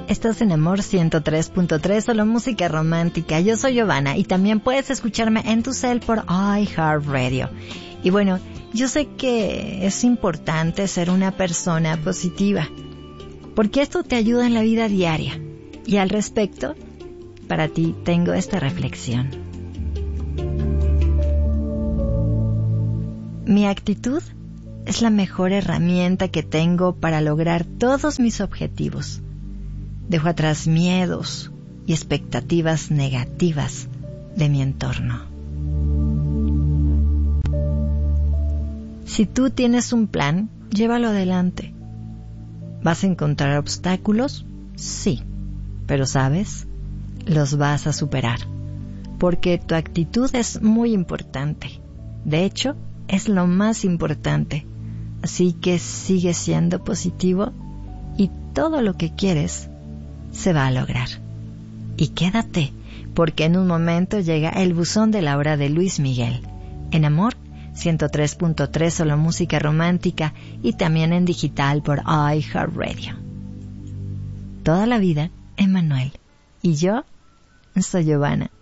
Estás en Amor 103.3, solo música romántica. Yo soy Giovanna y también puedes escucharme en tu cel por iHeartRadio. Y bueno, yo sé que es importante ser una persona positiva, porque esto te ayuda en la vida diaria. Y al respecto, para ti tengo esta reflexión. Mi actitud es la mejor herramienta que tengo para lograr todos mis objetivos. Dejo atrás miedos y expectativas negativas de mi entorno. Si tú tienes un plan, llévalo adelante. ¿Vas a encontrar obstáculos? Sí, pero ¿sabes? Los vas a superar, porque tu actitud es muy importante. De hecho, es lo más importante. Así que sigue siendo positivo y todo lo que quieres se va a lograr. Y quédate, porque en un momento llega el buzón de la hora de Luis Miguel. En Amor 103.3, solo música romántica, y también en digital por iHeartRadio. Toda la vida, Emmanuel. Y yo soy Giovanna.